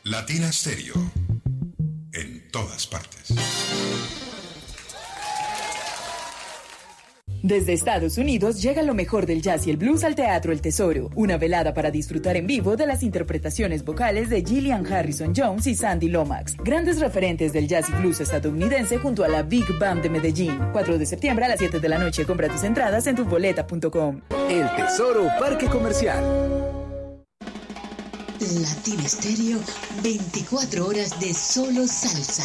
Latina Stereo. En todas partes. Desde Estados Unidos llega lo mejor del jazz y el blues al Teatro El Tesoro, una velada para disfrutar en vivo de las interpretaciones vocales de Gillian Harrison Jones y Sandy Lomax, grandes referentes del jazz y blues estadounidense junto a la Big Band de Medellín. 4 de septiembre a las 7 de la noche. Compra tus entradas en tuboleta.com. El Tesoro Parque Comercial. Latina Stereo, 24 horas de solo salsa.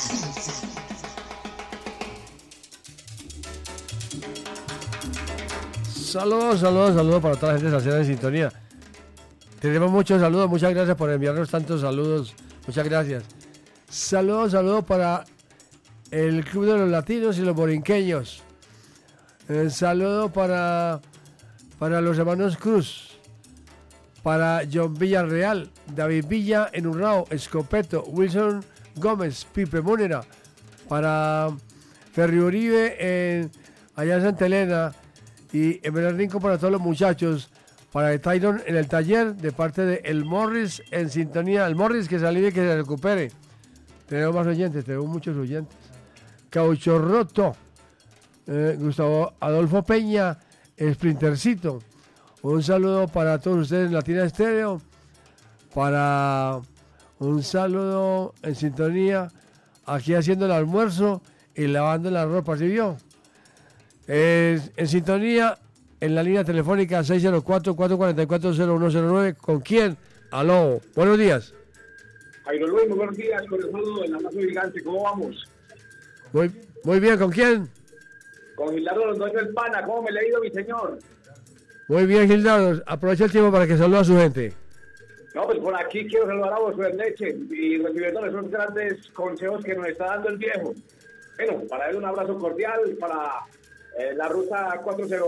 Saludos para toda la gente salsera en sintonía. Tenemos muchos saludos, muchas gracias por enviarnos tantos saludos, muchas gracias. Saludos para el Club de los Latinos y los Borinqueños. Saludo para los hermanos Cruz, para John Villarreal, David Villa en Urrao, Escopeto, Wilson Gómez, Pipe Múnera, para Ferri Uribe allá en Santa Elena, y en Bernardinco para todos los muchachos, para Tyron en el taller, de parte de El Morris en sintonía. El Morris que se alivie, que se recupere. Tenemos más oyentes, tenemos muchos oyentes. Caucho Roto, Gustavo Adolfo Peña, Sprintercito. Un saludo para todos ustedes en Latina Stereo. Para un saludo en sintonía, aquí haciendo el almuerzo y lavando la ropa, ¿sí vio? En sintonía, en la línea telefónica 604-444-0109. ¿Con quién? Aló, buenos días. Jairo Luis, muy buenos días, con el saludo del abrazo gigante, ¿cómo vamos? Muy bien, ¿con quién? Con Gildardo Londoño el Pana, ¿cómo me le ha ido, mi señor? Muy bien, Gildardo, aprovecha el tiempo para que salude a su gente. No, pues por aquí quiero saludar a vos, Leche, y recibiendo esos grandes consejos que nos está dando el viejo. Bueno, para él un abrazo cordial, para la ruta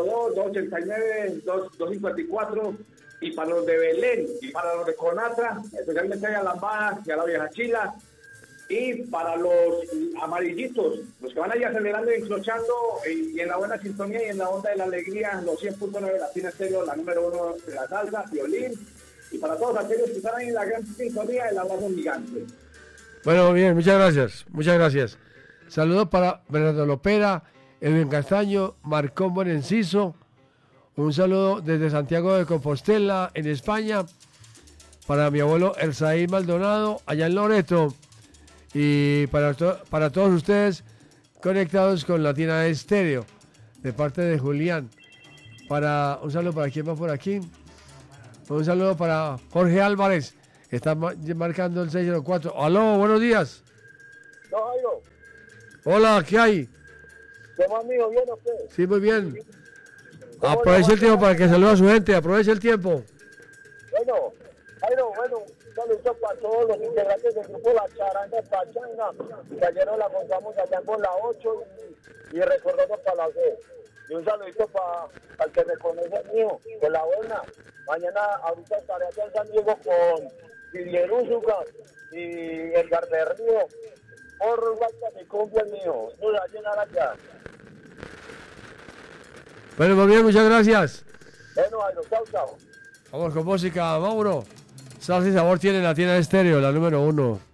402-289-254, y para los de Belén, y para los de Conatra, especialmente a la Lambada y a la Vieja Chila, y para los amarillitos, los que van allá acelerando y enclochando, y en la buena sintonía y en la onda de la alegría, los 100.9 Latina Stereo, la número 1 de la salsa, violín, y para todos aquellos que están ahí en la gran sintonía, el abrazo gigante. Bueno, bien, muchas gracias. Saludos para Bernardo Lopera, Edwin Castaño, Marcón Buenenciso. Un saludo desde Santiago de Compostela, en España, para mi abuelo Erzaí Maldonado, allá en Loreto, y para todos ustedes conectados con Latina Estéreo, de parte de Julián. Un saludo para quien va por aquí. Un saludo para Jorge Álvarez, está marcando el 604. Aló, buenos días. No, Jairo. Hola, ¿qué hay? ¿Cómo amigo? ¿Bien o qué? Sí, muy bien. Aproveche el tiempo para que salude a su gente, aproveche el tiempo. Bueno, Jairo, saludos para todos los integrantes del grupo La Charanga Pachanga, que ayer nos la contamos allá en la 8 y recordando para la C. Y un saludito para el que me conoce mío, con la buena. Mañana ahorita estaré allá en San Diego con Didier Úsuga y Edgar de Río. Por WhatsApp mi cumple mío, nos va a llenar allá. Bueno, muy bien, muchas gracias. Bueno, Jairo, chao. Vamos con música, Mauro. Salsa y sabor tiene Latina Estéreo, la número 1.